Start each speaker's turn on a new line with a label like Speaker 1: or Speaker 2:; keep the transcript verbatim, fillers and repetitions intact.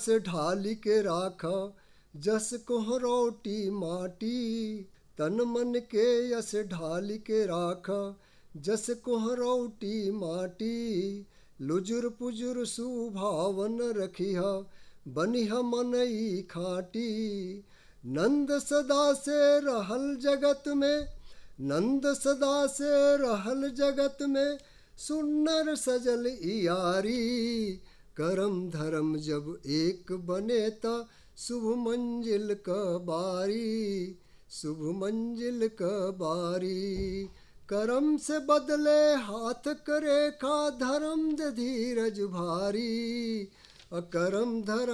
Speaker 1: Yes ढाली के राखा जस कोहरौटी माटी। तन मन के यस ढाली के राखा जस कोहरौटी माटी। लुजुर पुजुर सुभावन रखिया बनिह मनई खाटी। नंद सदा से रहल जगत में, नंद सदा से रहल जगत में, सुन्नर सजल इयारी। करम धर्म जब एक बने ता शुभ मंजिल क बारी, शुभ मंजिल क बारी। करम से बदले हाथ करे खा धर्म धीरज भारी। अकरम धर्म